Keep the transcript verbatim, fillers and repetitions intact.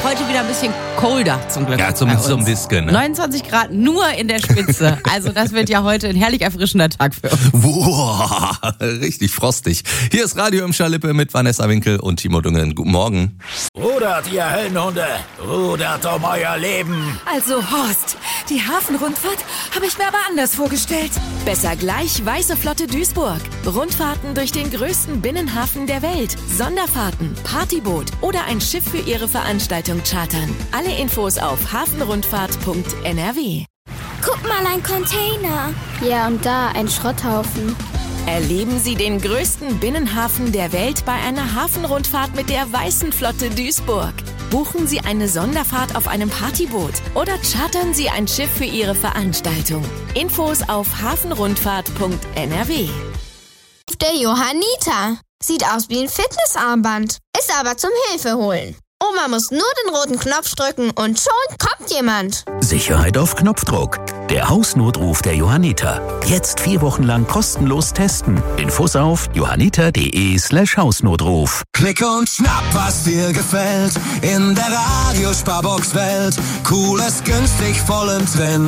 heute wieder ein bisschen colder zum Glück. Ja, zumindest so ein bisschen. Ne? neunundzwanzig Grad nur in der Spitze. Also das wird ja heute ein herrlich erfrischender Tag für uns. Wow, richtig frostig. Hier ist Radio im Schalippe mit Vanessa Winkel und Timo Dungen. Guten Morgen. Rudert, ihr Höllenhunde. Rudert um euer Leben. Also Horst, die Hafenrundfahrt habe ich mir aber anders vorgestellt. Besser gleich Weiße Flotte Duisburg. Rundfahrten durch den größten Binnenhafen der Welt. Sonderfahrten, Partyboot oder ein Schiff für Ihre Veranstaltung chartern. Alle Infos auf hafenrundfahrt punkt n r w. Guck mal, ein Container. Ja, und da ein Schrotthaufen. Erleben Sie den größten Binnenhafen der Welt bei einer Hafenrundfahrt mit der Weißen Flotte Duisburg. Buchen Sie eine Sonderfahrt auf einem Partyboot oder chartern Sie ein Schiff für Ihre Veranstaltung. Infos auf hafenrundfahrt punkt n r w. Der Johanniter. Sieht aus wie ein Fitnessarmband. Ist aber zum Hilfeholen. Oma muss nur den roten Knopf drücken und schon kommt jemand. Sicherheit auf Knopfdruck. Der Hausnotruf der Johanniter. Jetzt vier Wochen lang kostenlos testen. Infos auf johanniter.de slash Hausnotruf. Klick und schnapp, was dir gefällt. In der Radiosparbox-Welt. Cooles, günstig, voll im Trend.